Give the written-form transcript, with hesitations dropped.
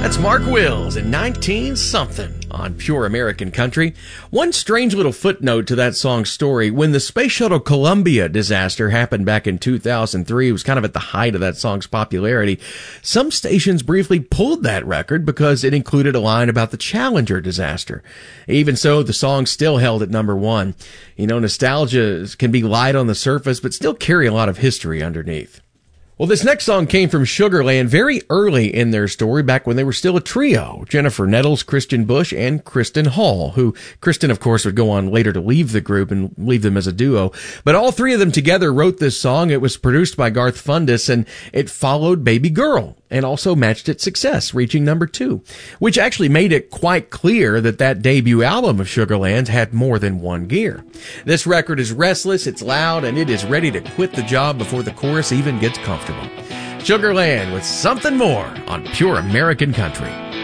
That's Mark Wills in 19-something on Pure American Country. One strange little footnote to that song's story, when the Space Shuttle Columbia disaster happened back in 2003, it was kind of at the height of that song's popularity. Some stations briefly pulled that record because it included a line about the Challenger disaster. Even so, the song still held at number one. You know, nostalgia can be light on the surface, but still carry a lot of history underneath. Well, this next song came from Sugarland very early in their story, back when they were still a trio. Jennifer Nettles, Christian Bush, and Kristen Hall, who Kristen, of course, would go on later to leave the group and leave them as a duo. But all three of them together wrote this song. It was produced by Garth Fundis, and it followed Baby Girl and also matched its success, reaching number 2, which actually made it quite clear that that debut album of Sugarland had more than one gear. This record is restless, it's loud, and it is ready to quit the job before the chorus even gets comfortable. Sugarland with Something More on Pure American Country.